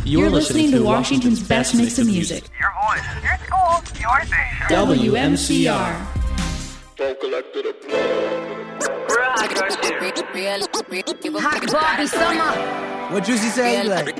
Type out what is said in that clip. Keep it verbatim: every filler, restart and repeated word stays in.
You're, You're listening, listening to Washington's, Washington's best mix of music. Your voice, your school, your station. W M C R. Don't collect the plug. Hot Bobby Summer. What Juicy say? Like,